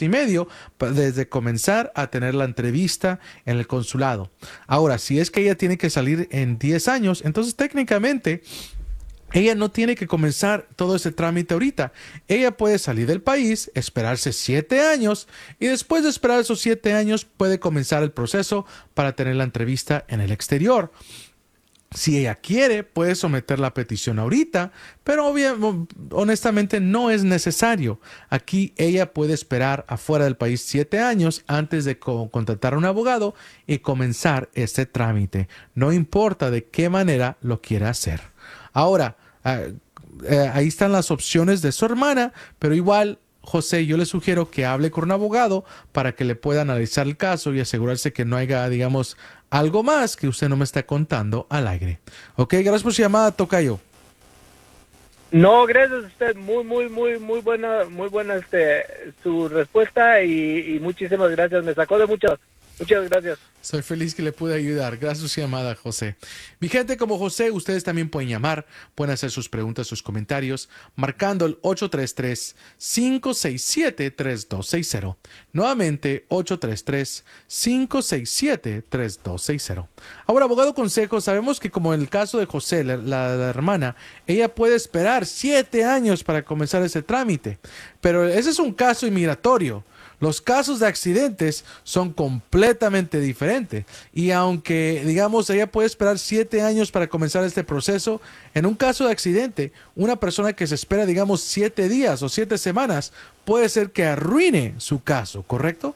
años y medio desde comenzar a tener la entrevista en el consulado. Ahora, si es que ella tiene que salir en 10 años, entonces técnicamente ella no tiene que comenzar todo ese trámite ahorita. Ella puede salir del país, esperarse 7 años y después de esperar esos 7 años puede comenzar el proceso para tener la entrevista en el exterior. Si ella quiere, puede someter la petición ahorita, pero honestamente no es necesario. Aquí ella puede esperar afuera del país 7 años antes de contratar a un abogado y comenzar este trámite. No importa de qué manera lo quiera hacer. Ahora, ahí están las opciones de su hermana, pero igual, José, yo le sugiero que hable con un abogado para que le pueda analizar el caso y asegurarse que no haya, digamos, algo más que usted no me está contando al aire. Ok, gracias por su llamada, tocayo. No, gracias a usted. Muy buena su respuesta y muchísimas gracias. Me sacó de muchas gracias. Soy feliz que le pude ayudar. Gracias por su llamada, José. Mi gente como José, ustedes también pueden llamar, pueden hacer sus preguntas, sus comentarios, marcando el 833-567-3260. Nuevamente, 833-567-3260. Ahora, abogado consejo, sabemos que como en el caso de José, la hermana, ella puede esperar 7 años para comenzar ese trámite, pero ese es un caso inmigratorio. Los casos de accidentes son completamente diferentes y aunque, digamos, ella puede esperar 7 años para comenzar este proceso, en un caso de accidente, una persona que se espera, digamos, 7 días o 7 semanas, puede ser que arruine su caso, ¿correcto?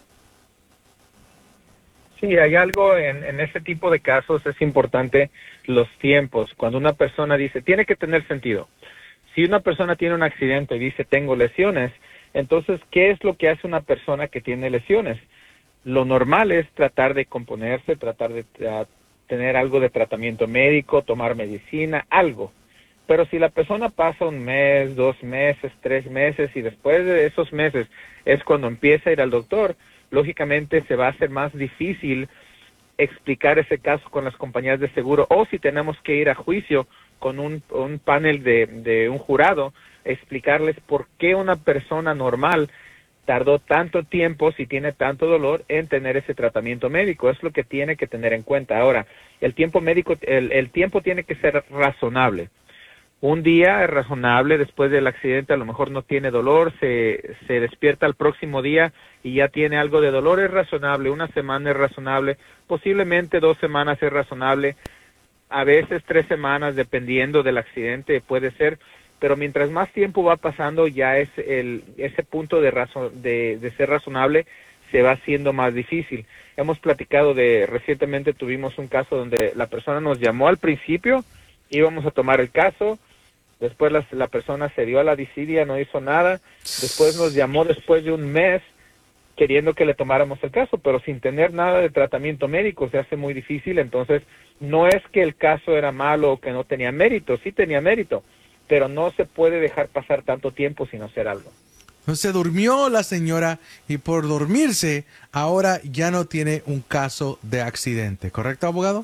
Sí, hay algo en ese tipo de casos, es importante los tiempos. Cuando una persona dice, tiene que tener sentido. Si una persona tiene un accidente y dice, tengo lesiones, entonces, ¿qué es lo que hace una persona que tiene lesiones? Lo normal es tratar de componerse, tratar de tener algo de tratamiento médico, tomar medicina, algo. Pero si la persona pasa 1 mes, 2 meses, 3 meses y después de esos meses es cuando empieza a ir al doctor, lógicamente se va a hacer más difícil explicar ese caso con las compañías de seguro o si tenemos que ir a juicio con un panel de un jurado, explicarles por qué una persona normal tardó tanto tiempo, si tiene tanto dolor, en tener ese tratamiento médico. Es lo que tiene que tener en cuenta. Ahora, el tiempo médico, el tiempo tiene que ser razonable. Un día es razonable, después del accidente a lo mejor no tiene dolor, se despierta el próximo día y ya tiene algo de dolor, es razonable. 1 semana es razonable, posiblemente 2 semanas es razonable, a veces 3 semanas, dependiendo del accidente, puede ser, pero mientras más tiempo va pasando, ya es ese punto de ser razonable se va haciendo más difícil. Hemos platicado recientemente tuvimos un caso donde la persona nos llamó al principio, íbamos a tomar el caso, después la persona se dio a la desidia, no hizo nada, después nos llamó después de 1 mes queriendo que le tomáramos el caso, pero sin tener nada de tratamiento médico se hace muy difícil. Entonces no es que el caso era malo o que no tenía mérito, sí tenía mérito, pero no se puede dejar pasar tanto tiempo sin hacer algo. Se durmió la señora y por dormirse ahora ya no tiene un caso de accidente, ¿correcto, abogado?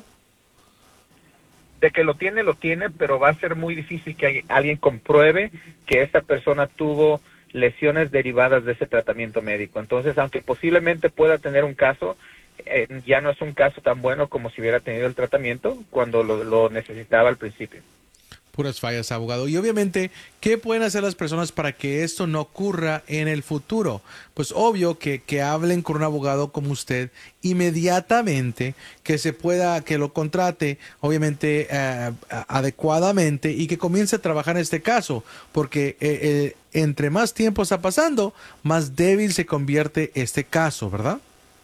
De que lo tiene, pero va a ser muy difícil que alguien compruebe que esta persona tuvo lesiones derivadas de ese tratamiento médico. Entonces, aunque posiblemente pueda tener un caso, ya no es un caso tan bueno como si hubiera tenido el tratamiento cuando lo necesitaba al principio. Puras fallas, abogado. Y obviamente, ¿qué pueden hacer las personas para que esto no ocurra en el futuro? Pues obvio que hablen con un abogado como usted inmediatamente, que lo contrate, obviamente, adecuadamente y que comience a trabajar en este caso, porque entre más tiempo está pasando, más débil se convierte este caso, ¿verdad?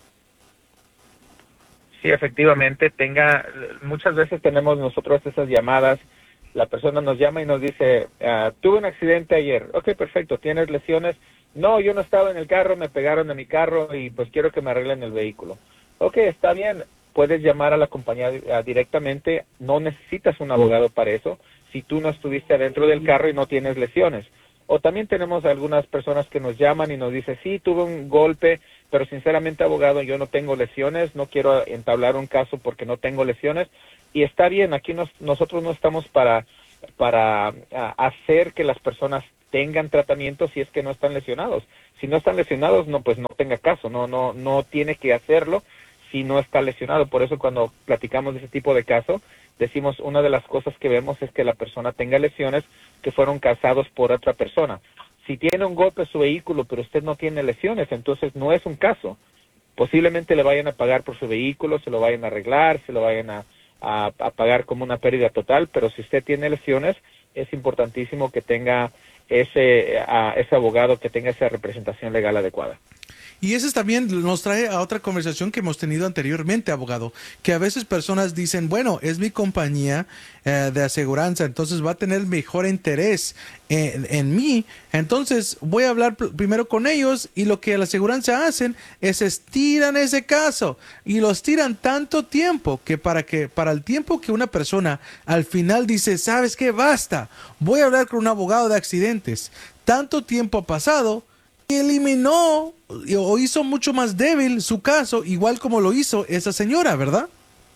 Sí, efectivamente, muchas veces tenemos nosotros esas llamadas. La persona nos llama y nos dice, tuve un accidente ayer. Ok, perfecto, ¿tienes lesiones? No, yo no estaba en el carro, me pegaron de mi carro y pues quiero que me arreglen el vehículo. Ok, está bien, puedes llamar a la compañía directamente, no necesitas un abogado para eso, si tú no estuviste adentro del carro y no tienes lesiones. O también tenemos algunas personas que nos llaman y nos dicen, sí, tuve un golpe, pero sinceramente, abogado, yo no tengo lesiones, no quiero entablar un caso porque no tengo lesiones. Y está bien, aquí nosotros no estamos para hacer que las personas tengan tratamiento si es que no están lesionados. Si no están lesionados, no, pues no tenga caso, no tiene que hacerlo si no está lesionado. Por eso cuando platicamos de ese tipo de caso, decimos una de las cosas que vemos es que la persona tenga lesiones que fueron causados por otra persona. Si tiene un golpe en su vehículo, pero usted no tiene lesiones, entonces no es un caso. Posiblemente le vayan a pagar por su vehículo, se lo vayan a arreglar, se lo vayan a pagar como una pérdida total, pero si usted tiene lesiones, es importantísimo que tenga ese abogado, que tenga esa representación legal adecuada. Y eso también nos trae a otra conversación que hemos tenido anteriormente, abogado, que a veces personas dicen, bueno, es mi compañía de aseguranza, entonces va a tener mejor interés en mí, entonces voy a hablar primero con ellos, y lo que la aseguranza hacen es estiran ese caso y los tiran tanto tiempo que para el tiempo que una persona al final dice, ¿sabes qué? Basta, voy a hablar con un abogado de accidentes. Tanto tiempo ha pasado, eliminó o hizo mucho más débil su caso, igual como lo hizo esa señora, ¿verdad?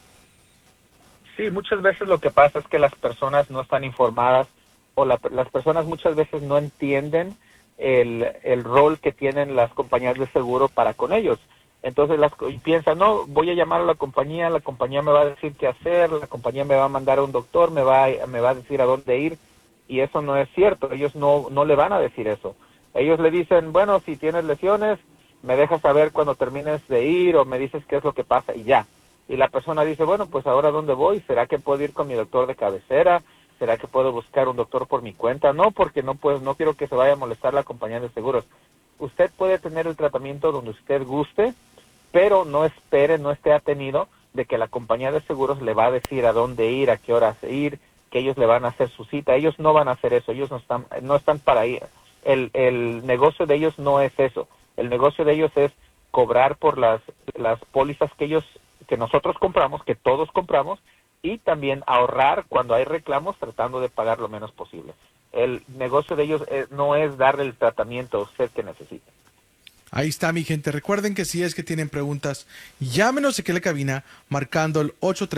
Sí, muchas veces lo que pasa es que las personas no están informadas, o las personas muchas veces no entienden el rol que tienen las compañías de seguro para con ellos. Entonces piensan, no, voy a llamar a la compañía me va a decir qué hacer, la compañía me va a mandar a un doctor, me va a decir a dónde ir, y eso no es cierto. Ellos no le van a decir eso. Ellos le dicen, bueno, si tienes lesiones, me dejas saber cuando termines de ir, o me dices qué es lo que pasa, y ya. Y la persona dice, bueno, pues ahora ¿dónde voy? ¿Será que puedo ir con mi doctor de cabecera? ¿Será que puedo buscar un doctor por mi cuenta? No, porque no quiero que se vaya a molestar la compañía de seguros. Usted puede tener el tratamiento donde usted guste, pero no esté atenido de que la compañía de seguros le va a decir a dónde ir, a qué horas ir, que ellos le van a hacer su cita. Ellos no van a hacer eso, ellos no están para ir. El negocio de ellos no es eso. El negocio de ellos es cobrar por las pólizas que nosotros compramos, que todos compramos, y también ahorrar cuando hay reclamos, tratando de pagar lo menos posible. El negocio de ellos no es darle el tratamiento a usted que necesita. Ahí está, mi gente. Recuerden que si es que tienen preguntas, llámenos aquí a la cabina marcando el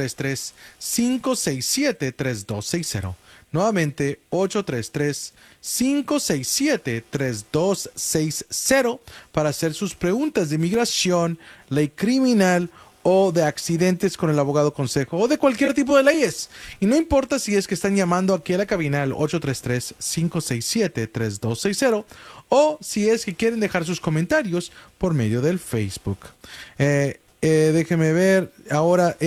833-567-3260. Nuevamente, 833-567-3260 para hacer sus preguntas de inmigración, ley criminal o de accidentes con el abogado consejo o de cualquier tipo de leyes. Y no importa si es que están llamando aquí a la cabina al 833-567-3260 o si es que quieren dejar sus comentarios por medio del Facebook. Déjeme ver, ahora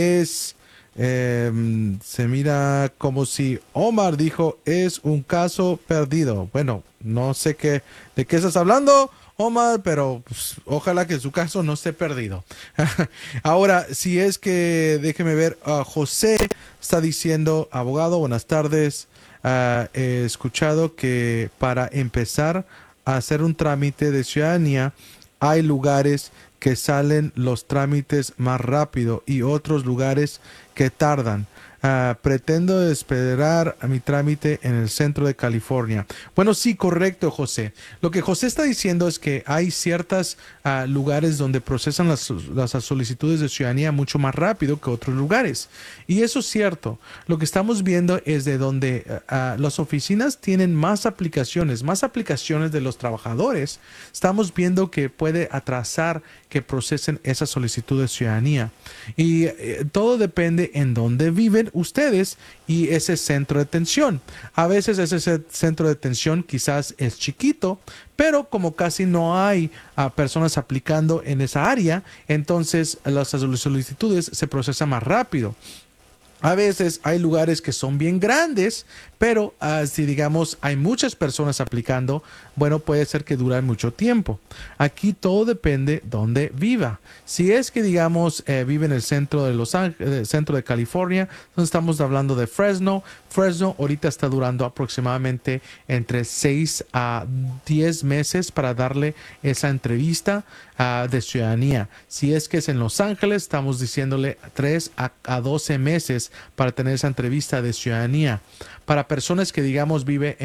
se mira como si Omar dijo es un caso perdido. Bueno, no sé de qué estás hablando, Omar, pero pues, ojalá que su caso no esté perdido. Ahora, si es que, déjeme ver, José está diciendo, abogado, buenas tardes. He escuchado que para empezar a hacer un trámite de ciudadanía hay lugares que salen los trámites más rápido y otros lugares que tardan. Pretendo esperar a mi trámite en el centro de California. Bueno, sí, correcto, José. Lo que José está diciendo es que hay ciertos lugares donde procesan las solicitudes de ciudadanía mucho más rápido que otros lugares. Y eso es cierto. Lo que estamos viendo es de donde las oficinas tienen más aplicaciones de los trabajadores. Estamos viendo que puede atrasar que procesen esa solicitud de ciudadanía. Y todo depende en dónde viven ustedes y ese centro de detención. A veces ese centro de detención quizás es chiquito, pero como casi no hay personas aplicando en esa área, entonces las solicitudes se procesan más rápido. A veces hay lugares que son bien grandes, pero si digamos hay muchas personas aplicando, bueno, puede ser que dure mucho tiempo. Aquí todo depende dónde viva. Si es que digamos vive en el centro de Los Ángeles, centro de California, entonces estamos hablando de Fresno. Fresno ahorita está durando aproximadamente entre 6 a 10 meses para darle esa entrevista de ciudadanía. Si es que es en Los Ángeles, estamos diciéndole 3 a 12 meses para tener esa entrevista de ciudadanía. Para personas que digamos vive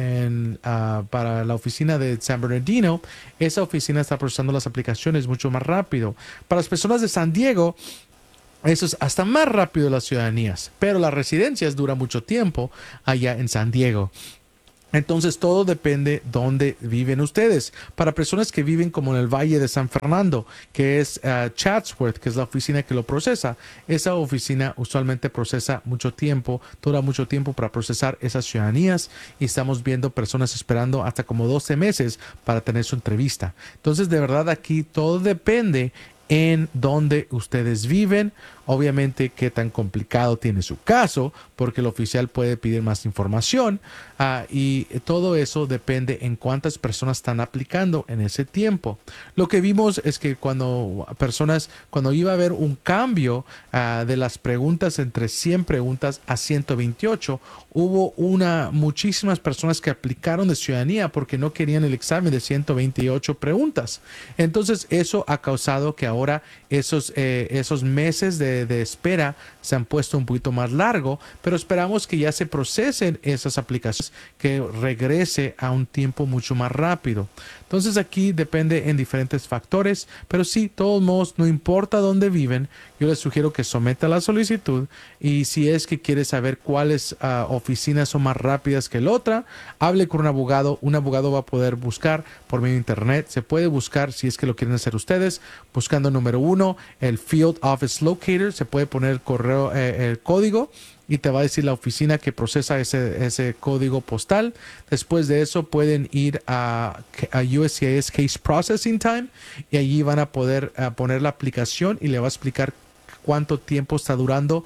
para la oficina de San Bernardino, esa oficina está procesando las aplicaciones mucho más rápido. Para las personas de San Diego, eso es hasta más rápido las ciudadanías, pero las residencias duran mucho tiempo allá en San Diego. Entonces todo depende dónde viven ustedes. Para personas que viven como en el Valle de San Fernando, que es Chatsworth, que es la oficina que lo procesa, esa oficina usualmente procesa mucho tiempo, dura mucho tiempo para procesar esas ciudadanías y estamos viendo personas esperando hasta como 12 meses para tener su entrevista. Entonces de verdad aquí todo depende en dónde ustedes viven, obviamente qué tan complicado tiene su caso, porque el oficial puede pedir más información y todo eso depende en cuántas personas están aplicando en ese tiempo. Lo que vimos es que cuando iba a haber un cambio de las preguntas entre 100 preguntas a 128, hubo muchísimas personas que aplicaron de ciudadanía porque no querían el examen de 128 preguntas. Entonces eso ha causado que ahora esos meses de espera se han puesto un poquito más largo, pero esperamos que ya se procesen esas aplicaciones, que regrese a un tiempo mucho más rápido. Entonces aquí depende en diferentes factores, pero sí, de todos modos, no importa dónde viven, yo les sugiero que someta la solicitud y si es que quiere saber cuáles oficinas son más rápidas que la otra, hable con un abogado. Un abogado va a poder buscar por medio de internet. Se puede buscar, si es que lo quieren hacer ustedes, buscando número 1, el Field Office Locator. Se puede poner el código y te va a decir la oficina que procesa ese código postal. Después de eso pueden ir a USCIS Case Processing Time y allí van a poder poner la aplicación y le va a explicar cuánto tiempo está durando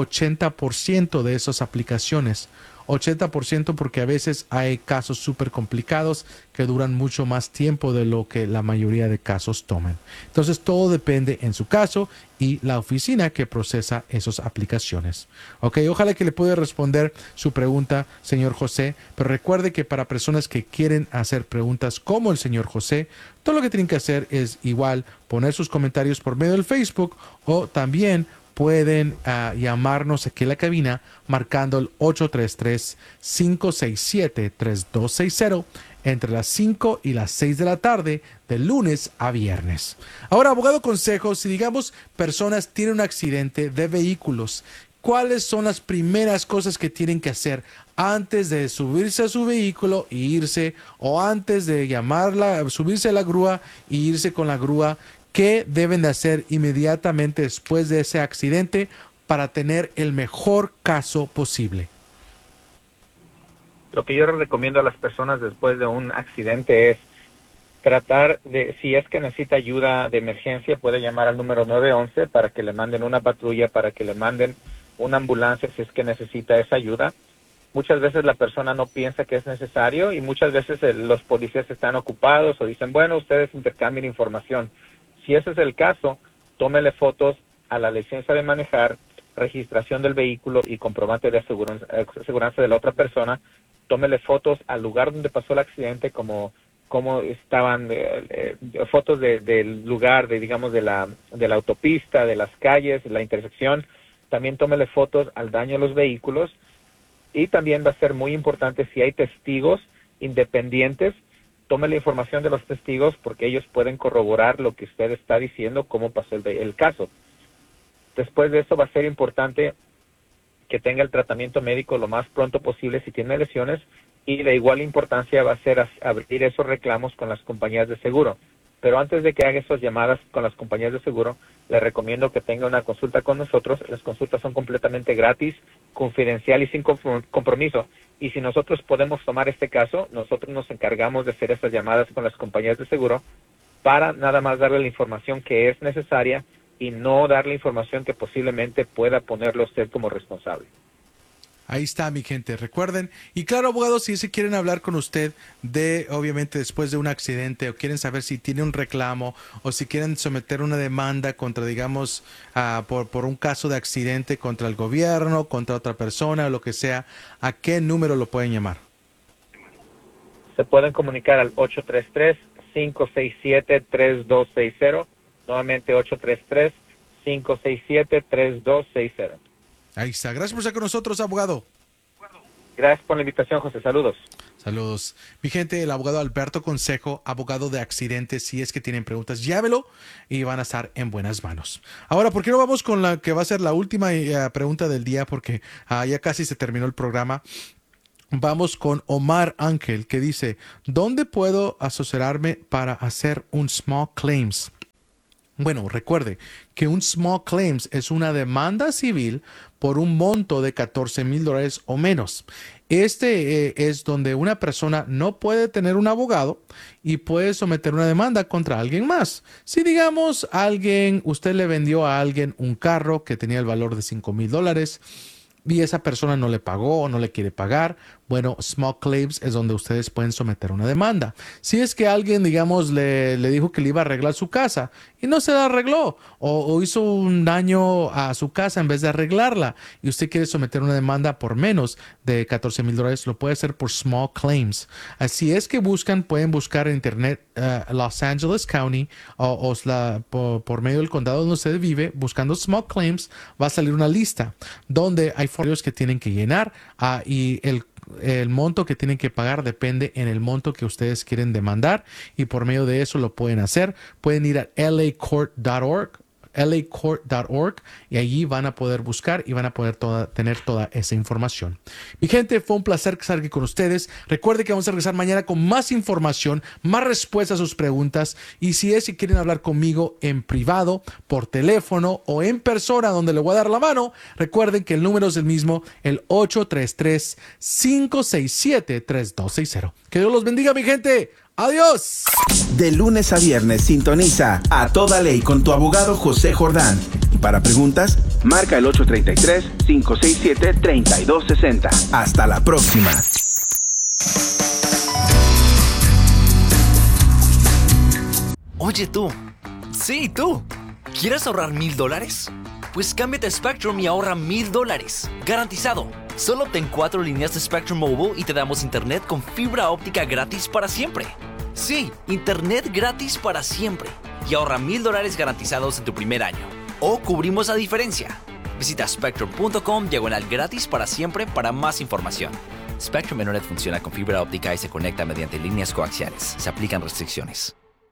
80% de esas aplicaciones. 80% porque a veces hay casos súper complicados que duran mucho más tiempo de lo que la mayoría de casos toman. Entonces todo depende en su caso y la oficina que procesa esas aplicaciones. Ok, ojalá que le pueda responder su pregunta, señor José, pero recuerde que para personas que quieren hacer preguntas como el señor José, todo lo que tienen que hacer es igual poner sus comentarios por medio del Facebook o también pueden llamarnos aquí en la cabina marcando el 833-567-3260 entre las 5 y las 6 de la tarde de lunes a viernes. Ahora, abogado consejo, si digamos personas tienen un accidente de vehículos, ¿cuáles son las primeras cosas que tienen que hacer antes de subirse a su vehículo e irse, o antes de subirse a la grúa e irse con la grúa? ¿Qué deben de hacer inmediatamente después de ese accidente para tener el mejor caso posible? Lo que yo recomiendo a las personas después de un accidente es tratar de, si es que necesita ayuda de emergencia, puede llamar al número 911 para que le manden una patrulla, para que le manden una ambulancia si es que necesita esa ayuda. Muchas veces la persona no piensa que es necesario y muchas veces los policías están ocupados o dicen, bueno, ustedes intercambien información. Si ese es el caso, tómele fotos a la licencia de manejar, registración del vehículo y comprobante de aseguranza de la otra persona. Tómele fotos al lugar donde pasó el accidente, como estaban, fotos del lugar, digamos, de la autopista, de las calles, de la intersección. También tómele fotos al daño a los vehículos. Y también va a ser muy importante si hay testigos independientes, tome la información de los testigos porque ellos pueden corroborar lo que usted está diciendo, cómo pasó el caso. Después de eso va a ser importante que tenga el tratamiento médico lo más pronto posible si tiene lesiones, y de igual importancia va a ser abrir esos reclamos con las compañías de seguro. Pero antes de que haga esas llamadas con las compañías de seguro, le recomiendo que tenga una consulta con nosotros. Las consultas son completamente gratis, confidencial y sin compromiso. Y si nosotros podemos tomar este caso, nosotros nos encargamos de hacer esas llamadas con las compañías de seguro para nada más darle la información que es necesaria y no darle información que posiblemente pueda ponerlo usted como responsable. Ahí está, mi gente, recuerden. Y claro, abogados, si se quieren hablar con usted obviamente después de un accidente, o quieren saber si tiene un reclamo, o si quieren someter una demanda contra, digamos, por un caso de accidente contra el gobierno, contra otra persona, o lo que sea, ¿a qué número lo pueden llamar? Se pueden comunicar al 833-567-3260, nuevamente 833-567-3260. Ahí está. Gracias por estar con nosotros, abogado. Gracias por la invitación, José. Saludos. Saludos. Mi gente, el abogado Alberto Consejo, abogado de accidentes. Si es que tienen preguntas, llámelo y van a estar en buenas manos. Ahora, ¿por qué no vamos con la que va a ser la última pregunta del día? Porque ya casi se terminó el programa. Vamos con Omar Ángel, que dice, ¿dónde puedo asesorarme para hacer un small claims? Bueno, recuerde que un small claims es una demanda civil por un monto de $14,000 o menos. Es donde una persona no puede tener un abogado y puede someter una demanda contra alguien más. Si digamos usted le vendió a alguien un carro que tenía el valor de $5,000 y esa persona no le pagó o no le quiere pagar, bueno, small claims es donde ustedes pueden someter una demanda. Si es que alguien, digamos, le dijo que le iba a arreglar su casa y no se la arregló o hizo un daño a su casa en vez de arreglarla y usted quiere someter una demanda por menos de $14,000, lo puede hacer por small claims. Así es que pueden buscar en internet Los Angeles County por medio del condado donde usted vive, buscando small claims, va a salir una lista donde hay formularios que tienen que llenar y el monto que tienen que pagar depende en el monto que ustedes quieren demandar y por medio de eso lo pueden hacer. Pueden ir a lacourt.org y allí van a poder buscar y van a poder tener toda esa información. Mi gente, fue un placer estar aquí con ustedes. Recuerde que vamos a regresar mañana con más información, más respuestas a sus preguntas y si quieren hablar conmigo en privado, por teléfono o en persona donde le voy a dar la mano, recuerden que el número es el mismo, el 833-567-3260. Que Dios los bendiga, mi gente. ¡Adiós! De lunes a viernes sintoniza A Toda Ley con tu abogado José Jordán. Y para preguntas, marca el 833-567-3260. Hasta la próxima. Oye tú. Sí, tú. ¿Quieres ahorrar $1,000? Pues cámbiate a Spectrum y ahorra $1,000. Garantizado. Solo obtén 4 líneas de Spectrum Mobile y te damos internet con fibra óptica gratis para siempre. Sí, internet gratis para siempre. Y ahorra $1,000 garantizados en tu primer año. O cubrimos la diferencia. Visita spectrum.com/gratis para siempre para más información. Spectrum Internet funciona con fibra óptica y se conecta mediante líneas coaxiales. Se aplican restricciones.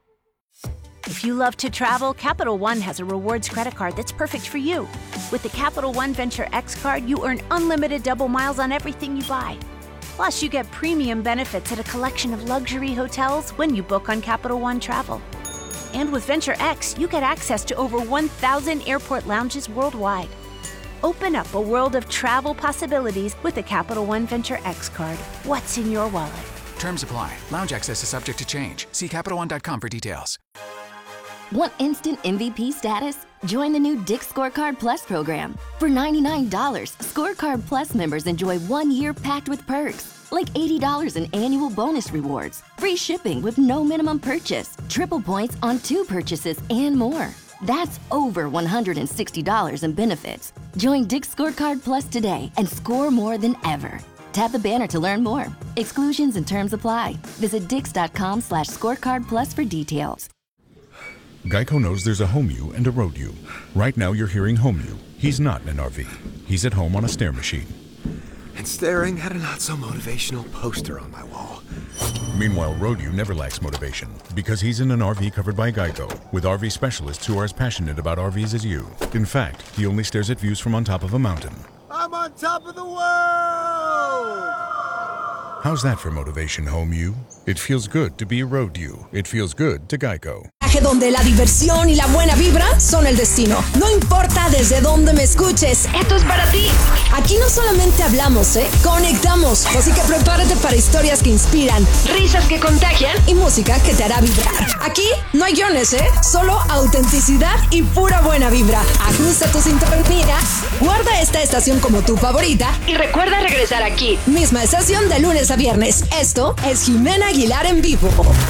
If you love to travel, Capital One has a rewards credit card that's perfect for you. With the Capital One Venture X card, you earn unlimited double miles on everything you buy. Plus, you get premium benefits at a collection of luxury hotels when you book on Capital One Travel. And with Venture X, you get access to over 1,000 airport lounges worldwide. Open up a world of travel possibilities with the Capital One Venture X card. What's in your wallet? Terms apply. Lounge access is subject to change. See CapitalOne.com for details. Want instant MVP status? Join the new Dick's Scorecard Plus program. For $99, Scorecard Plus members enjoy 1 year packed with perks, like $80 in annual bonus rewards, free shipping with no minimum purchase, triple points on 2 purchases, and more. That's over $160 in benefits. Join Dick's Scorecard Plus today and score more than ever. Tap the banner to learn more. Exclusions and terms apply. Visit dix.com/scorecardplus for details. Geico knows there's a home you and a road you. Right now you're hearing home you. He's not in an RV. He's at home on a stair machine. And staring at a not-so-motivational poster on my wall. Meanwhile, road you never lacks motivation because he's in an RV covered by Geico with RV specialists who are as passionate about RVs as you. In fact, he only stares at views from on top of a mountain. I'm on top of the world! How's that for motivation, home you? It feels good to be a road you. It feels good to Geico. Donde la diversión y la buena vibra son el destino. No importa desde dónde me escuches, esto es para ti. Aquí no solamente hablamos, conectamos. Así que prepárate para historias que inspiran, risas que contagian y música que te hará vibrar. Aquí no hay guiones, solo autenticidad y pura buena vibra. Ajusta tu sintonía, guarda esta estación como tu favorita y recuerda regresar aquí. Misma estación de lunes a viernes. Esto es Jimena Aguilar en vivo.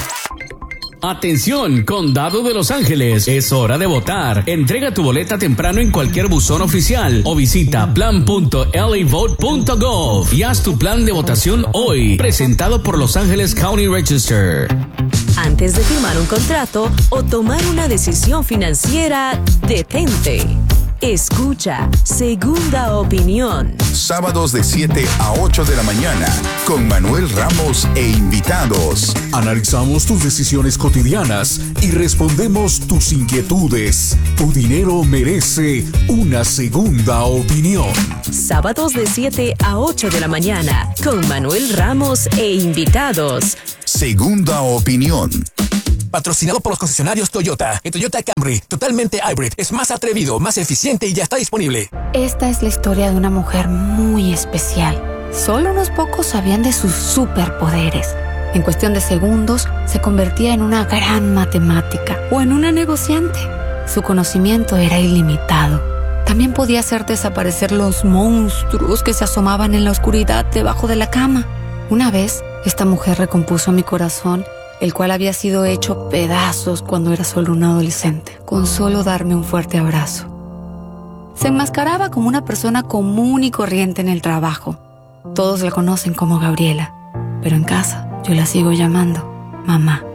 Atención, Condado de Los Ángeles, es hora de votar. Entrega tu boleta temprano en cualquier buzón oficial o visita plan.lavote.gov y haz tu plan de votación hoy, presentado por Los Angeles County Register. Antes de firmar un contrato o tomar una decisión financiera, detente. Escucha Segunda Opinión. Sábados de 7 a 8 de la mañana con Manuel Ramos e invitados. Analizamos tus decisiones cotidianas y respondemos tus inquietudes. Tu dinero merece una segunda opinión. Sábados de 7 a 8 de la mañana con Manuel Ramos e invitados. Segunda Opinión. Patrocinado por los concesionarios Toyota. El Toyota Camry, totalmente hybrid, es más atrevido, más eficiente y ya está disponible. Esta es la historia de una mujer muy especial. Solo unos pocos sabían de sus superpoderes. En cuestión de segundos, se convertía en una gran matemática o en una negociante. Su conocimiento era ilimitado. También podía hacer desaparecer los monstruos que se asomaban en la oscuridad debajo de la cama. Una vez, esta mujer recompuso mi corazón, el cual había sido hecho pedazos cuando era solo un adolescente, con solo darme un fuerte abrazo. Se enmascaraba como una persona común y corriente en el trabajo. Todos la conocen como Gabriela, pero en casa yo la sigo llamando mamá.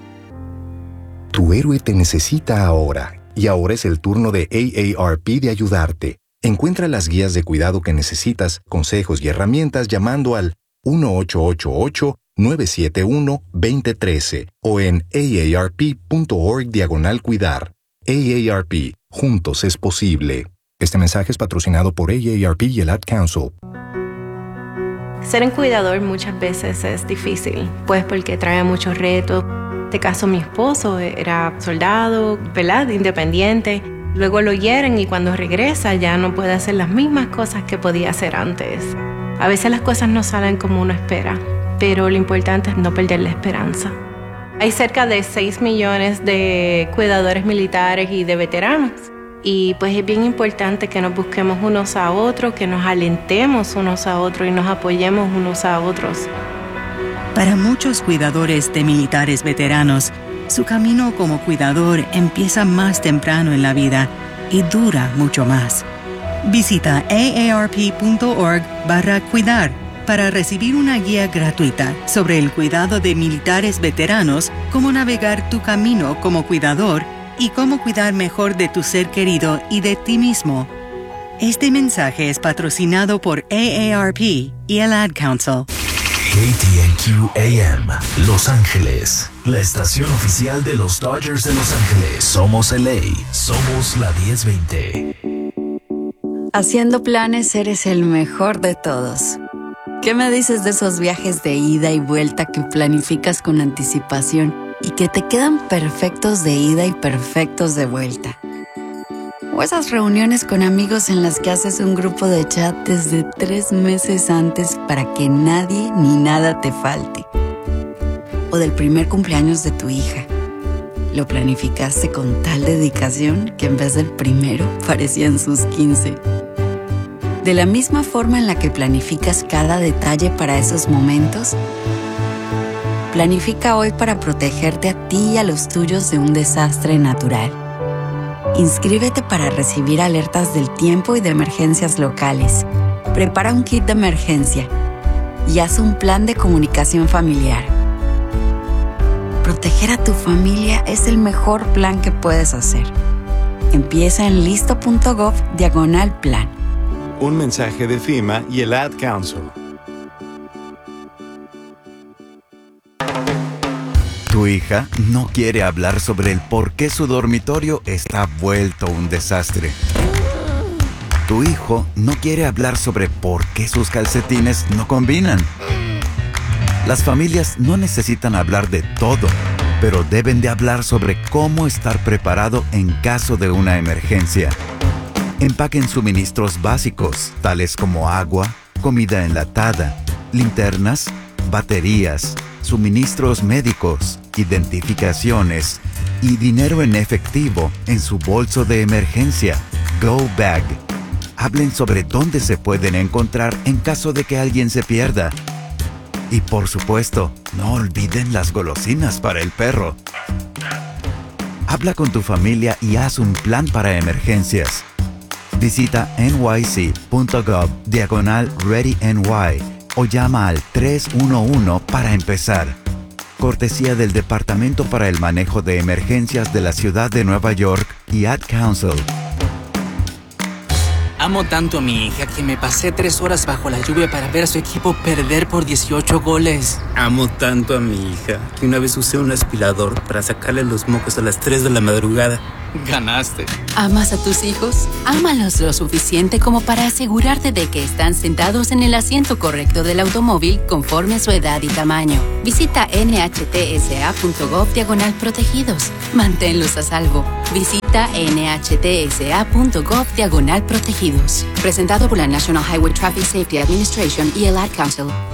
Tu héroe te necesita ahora, y ahora es el turno de AARP de ayudarte. Encuentra las guías de cuidado que necesitas, consejos y herramientas llamando al 1-888-971-2013 o en aarp.org/cuidar. AARP, juntos es posible. Este mensaje es patrocinado por AARP y el Ad Council. Ser un cuidador muchas veces es difícil, pues porque trae muchos retos. En este caso, mi esposo era soldado, ¿verdad? Independiente. Luego lo hieren y cuando regresa ya no puede hacer las mismas cosas que podía hacer antes. A veces las cosas no salen como uno espera, pero lo importante es no perder la esperanza. Hay cerca de 6 millones de cuidadores militares y de veteranos. Y pues es bien importante que nos busquemos unos a otros, que nos alentemos unos a otros y nos apoyemos unos a otros. Para muchos cuidadores de militares veteranos, su camino como cuidador empieza más temprano en la vida y dura mucho más. Visita aarp.org/cuidar para recibir una guía gratuita sobre el cuidado de militares veteranos, cómo navegar tu camino como cuidador y cómo cuidar mejor de tu ser querido y de ti mismo. Este mensaje es patrocinado por AARP y el Ad Council. KTNQ AM, Los Ángeles, la estación oficial de los Dodgers de Los Ángeles. Somos LA, somos la 1020. Haciendo planes eres el mejor de todos. ¿Qué me dices de esos viajes de ida y vuelta que planificas con anticipación y que te quedan perfectos de ida y perfectos de vuelta? O esas reuniones con amigos en las que haces un grupo de chat desde 3 meses antes para que nadie ni nada te falte. O del primer cumpleaños de tu hija. Lo planificaste con tal dedicación que en vez del primero parecían sus 15. De la misma forma en la que planificas cada detalle para esos momentos, planifica hoy para protegerte a ti y a los tuyos de un desastre natural. Inscríbete para recibir alertas del tiempo y de emergencias locales. Prepara un kit de emergencia y haz un plan de comunicación familiar. Proteger a tu familia es el mejor plan que puedes hacer. Empieza en listo.gov/plan. Un mensaje de FEMA y el Ad Council. Tu hija no quiere hablar sobre el por qué su dormitorio está vuelto un desastre. Tu hijo no quiere hablar sobre por qué sus calcetines no combinan. Las familias no necesitan hablar de todo, pero deben de hablar sobre cómo estar preparado en caso de una emergencia. Empaquen suministros básicos, tales como agua, comida enlatada, linternas, baterías, suministros médicos, identificaciones y dinero en efectivo en su bolso de emergencia, Go Bag. Hablen sobre dónde se pueden encontrar en caso de que alguien se pierda. Y por supuesto, no olviden las golosinas para el perro. Habla con tu familia y haz un plan para emergencias. Visita nyc.gov/ReadyNY o llama al 311 para empezar. Cortesía del Departamento para el Manejo de Emergencias de la Ciudad de Nueva York y Ad Council. Amo tanto a mi hija que me pasé 3 horas bajo la lluvia para ver a su equipo perder por 18 goles. Amo tanto a mi hija que una vez usé un aspirador para sacarle los mocos a las 3 de la madrugada. Ganaste. ¿Amas a tus hijos? Ámalos lo suficiente como para asegurarte de que están sentados en el asiento correcto del automóvil conforme a su edad y tamaño. Visita nhtsa.gov/protegidos. Manténlos a salvo. Visita nhtsa.gov/protegidos. Presentado por la National Highway Traffic Safety Administration y el Ad Council.